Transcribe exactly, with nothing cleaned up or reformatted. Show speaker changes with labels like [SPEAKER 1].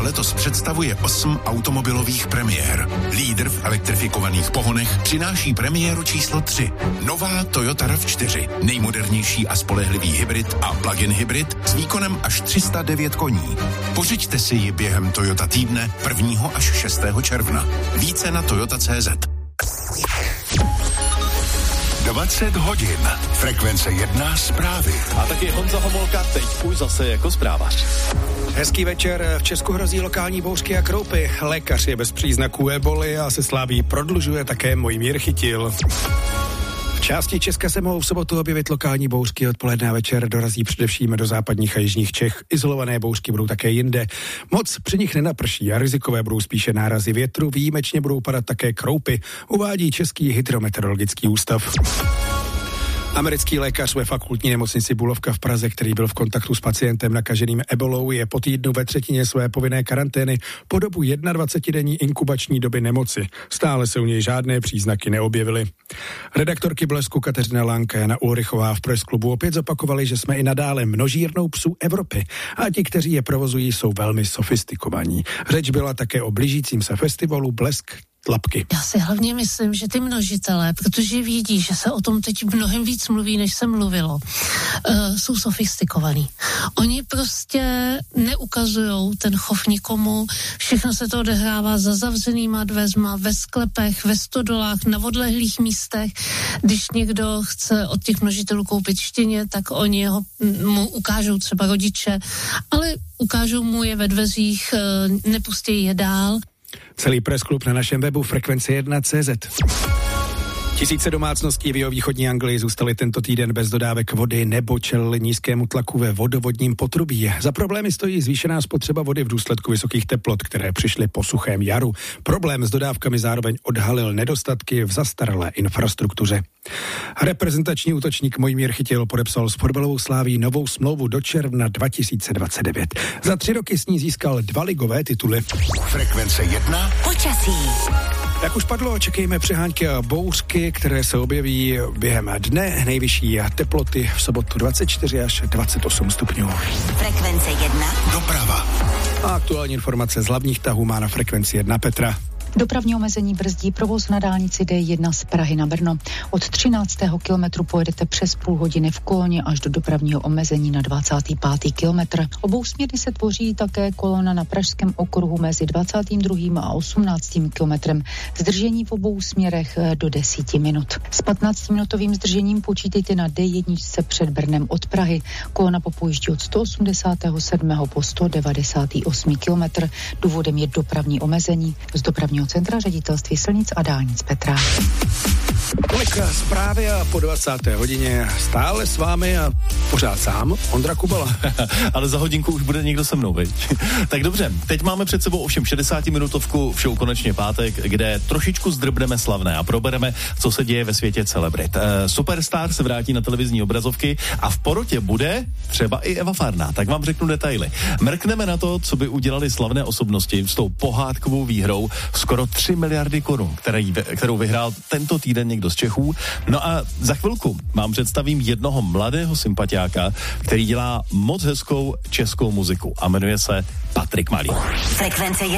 [SPEAKER 1] letos představuje osm automobilových premiér. Lídr v elektrifikovaných pohonech přináší premiéru číslo tři. Nová Toyota RAV čtyři. Nejmodernější a spolehlivý hybrid a plug-in hybrid s výkonem až tři sta devět koní. Pořiďte si ji během Toyota týdne prvního až šestého června. Více na toyota tečka cé zet. dvacet hodin. Frekvence jedna zprávy.
[SPEAKER 2] A taky Honza Homolka teď už zase jako zprávař.
[SPEAKER 3] Hezký večer. V Česku hrozí lokální bouřky a kroupy. Lékař je bez příznaků eboli a se Slaví prodlužuje také Mojmír Chytil. V části Česka se mohou v sobotu objevit lokální bouřky. Odpoledne a večer dorazí především do západních a jižních Čech. Izolované bouřky budou také jinde. Moc při nich nenaprší a rizikové budou spíše nárazy větru. Výjimečně budou padat také kroupy, uvádí Český hydrometeorologický ústav. Americký lékař ve fakultní nemocnici Bulovka v Praze, který byl v kontaktu s pacientem nakaženým ebolou, je po týdnu ve třetině své povinné karantény po dobu dvacetidenní inkubační doby nemoci. Stále se u něj žádné příznaky neobjevily. Redaktorky Blesku Kateřina Lanka a Jana Ulrichová v Press Clubu opět zopakovali, že jsme i nadále množírnou psů Evropy a ti, kteří je provozují, jsou velmi sofistikovaní. Řeč byla také o blížícím se festivalu Blesk Tlapky.
[SPEAKER 4] Já si hlavně myslím, že ty množitelé, protože vědí, že se o tom teď mnohem víc mluví, než se mluvilo, uh, jsou sofistikovaní. Oni prostě neukazujou ten chov nikomu, všechno se to odehrává za zavřenýma dveřma, ve sklepech, ve stodolách, na odlehlých místech. Když někdo chce od těch množitelů koupit štěně, tak oni ho, mu ukážou třeba rodiče, ale ukážou mu je ve dveřích, uh, nepustí je dál.
[SPEAKER 3] Celý Press Club na našem webu frekvence jedna tečka cé zet. Tisíce domácností v jihovýchodní Anglii zůstaly tento týden bez dodávek vody nebo čelili nízkému tlaku ve vodovodním potrubí. Za problémy stojí zvýšená spotřeba vody v důsledku vysokých teplot, které přišly po suchém jaru. Problém s dodávkami zároveň odhalil nedostatky v zastaralé infrastruktuře. Reprezentační útočník Mojmír Chytil podepsal s fotbalovou Sláví novou smlouvu do června dva tisíce dvacet devět. Za tři roky s ní získal dva ligové tituly.
[SPEAKER 1] Frekvence jedna.
[SPEAKER 5] Počasí.
[SPEAKER 3] Jak už padlo, čekejme přehánky a bouřky, které se objeví během dne. Nejvyšší teploty v sobotu dvacet čtyři až dvacet osm stupňů.
[SPEAKER 5] Frekvence jedna.
[SPEAKER 1] Doprava.
[SPEAKER 3] A aktuální informace z hlavních tahů má na frekvenci jedna Petra.
[SPEAKER 6] Dopravní omezení brzdí provoz na dálnici D jedna z Prahy na Brno. Od třináctého kilometru pojedete přes půl hodiny v koloně až do dopravního omezení na dvacátý pátý kilometr. Obou směry se tvoří také kolona na pražském okruhu mezi dvacátým druhým a osmnáctým kilometrem. Zdržení v obou směrech do deseti minut. S patnáctiminutovým zdržením počítejte na D jedna před Brnem od Prahy. Kolona popojíždí od sto osmdesátého sedmého po sto devadesátý osmý kilometr. Důvodem je dopravní omezení. Z dopravního centra ředitelství silnic a dálnic Petra.
[SPEAKER 3] Tolik zprávy a po dvacáté hodině stále s vámi a pořád sám Ondra Kubala.
[SPEAKER 2] Ale za hodinku už bude někdo se mnou, veď? Tak dobře, teď máme před sebou ovšem šedesátiminutovku v show Konečně pátek, kde trošičku zdrbneme slavné a probereme, co se děje ve světě celebrit. E, Superstar se vrátí na televizní obrazovky a v porotě bude třeba i Eva Farná, tak vám řeknu detaily. Mrkneme na to, co by udělali slavné osobnosti s tou pohádkovou výhrou skoro tři miliardy korun, který, kterou vyhrál tento týden někdo z Čechů. No a za chvilku vám představím jednoho mladého sympatiáka, který dělá moc hezkou českou muziku a jmenuje se Patrik Malý.
[SPEAKER 5] Frekvence jedna.